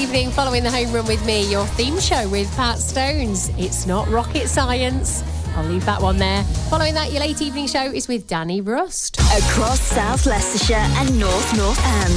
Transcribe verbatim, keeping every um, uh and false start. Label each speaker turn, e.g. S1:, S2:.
S1: evening, following the home run with me, your theme show with Pat Stones. It's not rocket science. I'll leave that one there. Following that, your late evening show is with Danny Rust.
S2: Across South Leicestershire and North Northants.